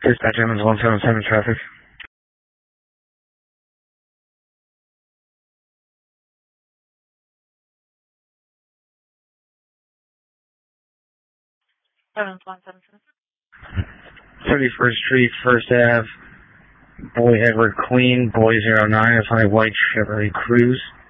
Dispatch Evans 177 traffic. Evans 177. 31st Street, First Ave, Boy Edward Queen, Boy 09, a white Chevrolet Cruze.